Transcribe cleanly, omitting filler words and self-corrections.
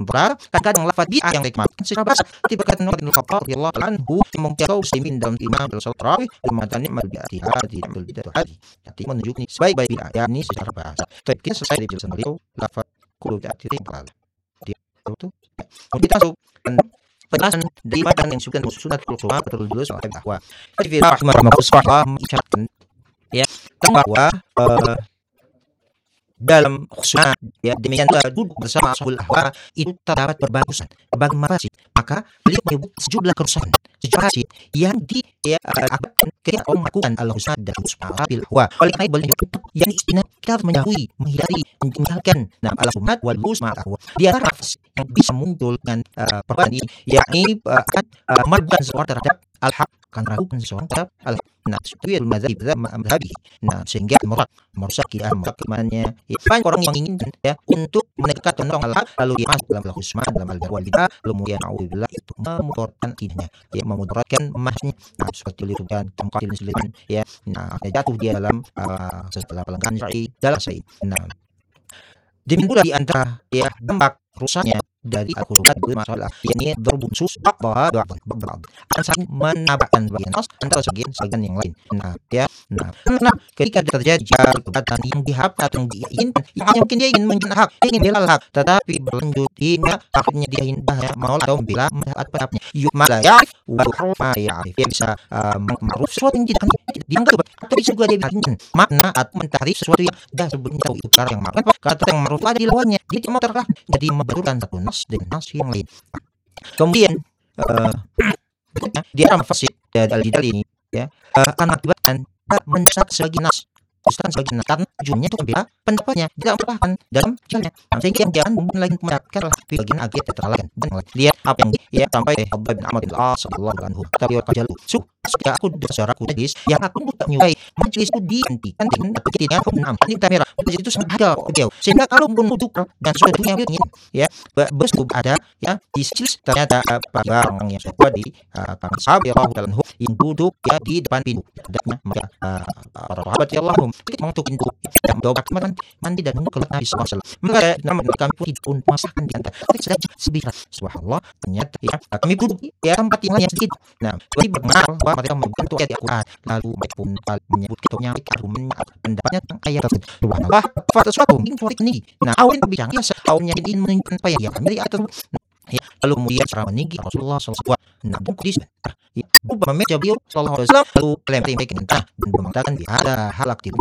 idrar. Kadang lafaz bid'ah yang dikmakan secara bahasa seperti berkata Umar bin Khattab radhiyallahu anhu mengajak kaum muslimin dalam imam dalam salat tarawih Ramadan ni'mal bid'ati hadhihi ni'mal bid'atu hadhihi. Jadi menunjukkan sebaik-baik bid'ah yakni secara bahasa. Tapi kita selesai dari penjelasan beliau lafaz kullu bid'ati ridal. Dia itu kita masuk penjelasan dari matan yang disebutkan sunat kulsuha betul dulu soal bahwa rahimahullah mengucapkan ya bahwa dalam khusma ya demikian pula duduk bersama ashabul ahwa itu terdapat berbagusan berbagai mafasid, maka beliau menyebut sejumlah kerusakan mafasid yang diakibatkan ketika orang melakukan al-khusma dan ashabul ahwa. Oleh karena itu beliau yang istinad kita harus menjauhi, menghindari, meninggalkan al-khusma wal khusma ahwa. Di antara mafasid yang bisa muncul dengan perbuatan ini yakni akan meragukan seseorang terhadap al-haq, akan meragukan seseorang terhadap al-haq. Nah, sesuatu mazhabi. Nah, sehingga merusak keimanannya. Ya, banyak orang yang menginginkan ya untuk menegakkan tentang al-haq lalu dia masuk dalam al-khusma, dalam al-wal bid'ah, kemudian auzubillah itu memudaratkan idnya, ya memudaratkan emasnya. Nah, seperti lirukan tempat diselidikan ya. Nah, jatuh dia dalam setelah pelanggaran syar'i dalam syai. Nah, demikian pula di antara ya dampak rusaknya dari al-khusumat itu masalah yakni darbun sus ba'd akan saling menabrakkan sebagian nas antara sebagian yang lain. Nah ketika terjadi perbuatan yang diharapkan atau yang diinginkan, yang mungkin dia ingin menginginkan hak, dia ingin bela hak, tetapi berlanjut hingga akhirnya dia indah mau atau membela pendapatnya malah ya dia bisa ma'ruf sesuatu yang tidak dianggap atau bisa juga dia bikin makna atau mentahrif sesuatu yang dah sebelumnya tahu itu cara yang ma'ruf, kata yang ma'ruf ada di lawannya, dia tidak mau terkah jadi membenturkan satu nas dengan nas yang lain. Kemudian dia mafasid al-jidal ini ya akan mengakibatkan mendesak sebagian nas karena tujuannya itu membela pendapatnya, tidak merupakan dalam jalannya. Sehingga yang jangan mungkin lagi menyaksikan bagian agak terlalu lihat apa yang ya sampai Abdullah bin Amr bin Al-As radhiyallahu anhu tapi kajalu ketika aku dengan saudaraku najis yang aku tidak menyukai majlis itu dihentikan dengan ketika aku ini kamera majlis itu sangat ada jauh sehingga kalau pun duduk dan sesuatu yang ingin ya bos ada ya di sisi ternyata orang yang sudah di sahabat dalam yang duduk ya di depan pintu hendaknya mereka para sahabat ya Allah untuk pintu yang doa mandi dan menunggu Nabi SAW. Maka nama kami pun tidak untuk masakan di antara saja sebirat subhanallah ternyata ya kami duduk ya tempat yang lain yang sedikit. Nah kami berkenal bahwa mereka membantu ayat Al-Quran lalu mereka pun menyebut ketuanya argumennya pendapatnya tentang ayat tersebut. Subhanallah fakta suatu ini. Nah awalnya berbicara ya awalnya ingin menunjukkan apa yang dari ayat tersebut. Ya, lalu kemudian cara meninggi Rasulullah SAW. Nah, bukti ya, memeja beliau SAW lalu lempar dan mengatakan ada hal aktif